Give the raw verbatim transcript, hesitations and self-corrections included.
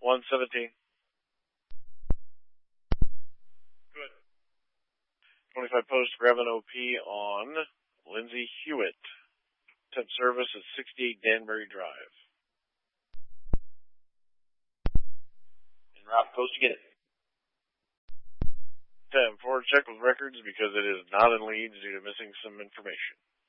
one seventeen. Good. twenty-five post, grab an O P on Lindsay Hewitt. Temp service at sixty-eight Danbury Drive. En route, post to get it. ten, forward check with records because it is not in leads due to missing some information.